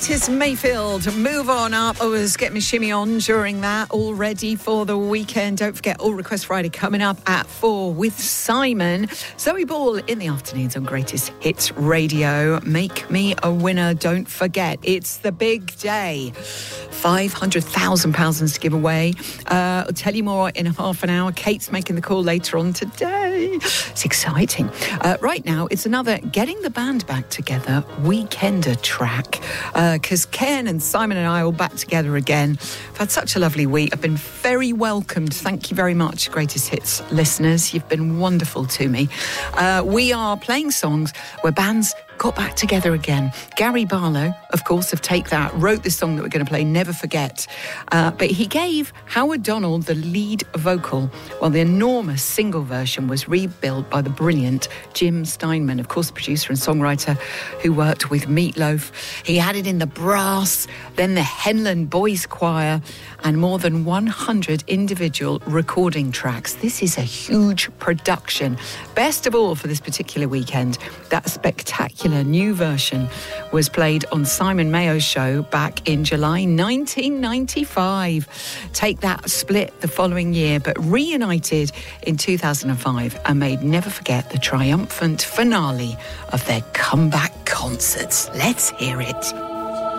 Curtis Mayfield, Move On Up. I was getting my shimmy on during that, all ready for the weekend. Don't forget, All Request Friday coming up at 4 with Simon. Zoe Ball in the afternoons on Greatest Hits Radio. Make me a winner. Don't forget, it's the big day. £500,000 to give away. I'll tell you more in half an hour. Kate's making the call later on today. It's exciting. Right now, it's another Getting the Band Back Together Weekender track. Because Ken and Simon and I are all back together again. I've had such a lovely week. I've been very welcomed. Thank you very much, Greatest Hits listeners. You've been wonderful to me. We are playing songs where bands got back together again. Gary Barlow, of course, of Take That, wrote this song that we're going to play, Never Forget. But he gave Howard Donald the lead vocal, while the enormous single version was rebuilt by the brilliant Jim Steinman, of course, the producer and songwriter who worked with Meatloaf. He added in the brass, then the Henland Boys Choir, and more than 100 individual recording tracks. This is a huge production. Best of all, for this particular weekend, that spectacular new version was played on Simon Mayo's show back in July 1995. Take That split the following year, but reunited in 2005 and made Never Forget the triumphant finale of their comeback concerts. Let's hear it.